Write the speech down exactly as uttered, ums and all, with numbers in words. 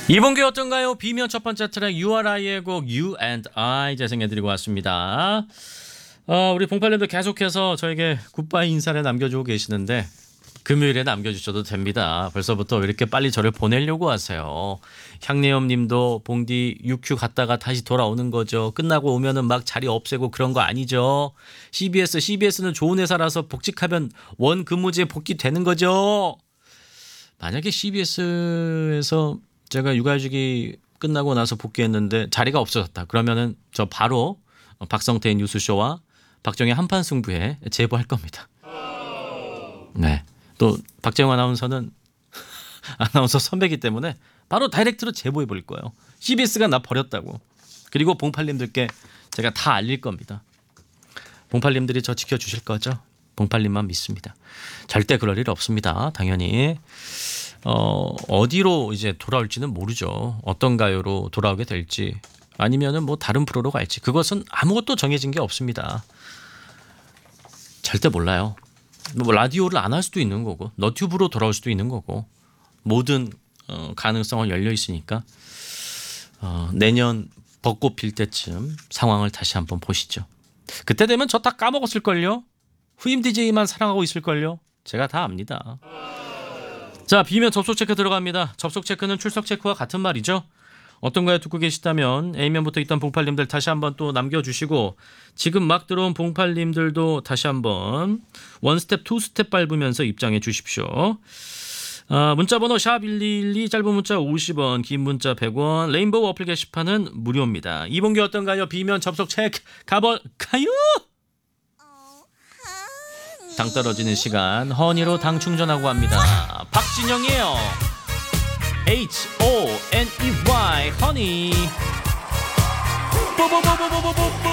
이번 게 어떤가요? 비면 첫 번째 트랙 유아라이의 곡 You and I 재생해드리고 왔습니다. 어, 우리 봉팔님도 계속해서 저에게 굿바이 인사를 남겨주고 계시는데 금요일에 남겨주셔도 됩니다. 벌써부터 왜 이렇게 빨리 저를 보내려고 하세요? 향내염님도 봉디 유큐 갔다가 다시 돌아오는 거죠. 끝나고 오면은 막 자리 없애고 그런 거 아니죠. 씨비에스, 씨비에스는 좋은 회사라서 복직하면 원 근무지에 복귀되는 거죠. 만약에 씨비에스에서 제가 육아휴직이 끝나고 나서 복귀했는데 자리가 없어졌다. 그러면은 저 바로 박성태의 뉴스쇼와 박정희 한판 승부에 제보할 겁니다. 네. 또 박재영 아나운서는 아나운서 선배이기 때문에 바로 다이렉트로 제보해 버릴 거예요. 씨비에스가 나 버렸다고. 그리고 봉팔님들께 제가 다 알릴 겁니다. 봉팔님들이 저 지켜주실 거죠? 봉팔님만 믿습니다. 절대 그럴 일 없습니다. 당연히. 어, 어디로 이제 돌아올지는 모르죠. 어떤 가요로 돌아오게 될지 아니면은 뭐 다른 프로로 갈지 그것은 아무것도 정해진 게 없습니다. 절대 몰라요. 뭐 라디오를 안 할 수도 있는 거고 너튜브로 돌아올 수도 있는 거고 모든 어, 가능성은 열려 있으니까 어, 내년 벚꽃 필 때쯤 상황을 다시 한번 보시죠. 그때 되면 저 다 까먹었을걸요. 후임 디제이만 사랑하고 있을걸요. 제가 다 압니다. 자, 비면 접속 체크 들어갑니다. 접속 체크는 출석 체크와 같은 말이죠. 어떤가요? 듣고 계시다면 A면부터 있던 봉팔님들 다시 한번 또 남겨주시고 지금 막 들어온 봉팔님들도 다시 한번 원스텝 투스텝 밟으면서 입장해 주십시오. 아, 문자번호 샵 일이일이 짧은 문자 오십 원 긴 문자 백 원 레인보우 어플 게시판은 무료입니다. 이번 게 어떤가요? 비면 접속 체크 가볼까요? 당 떨어지는 시간 허니로 당 충전하고 합니다. 박진영이에요. H O N E Y 허니 뽀뽀뽀뽀뽀뽀뽀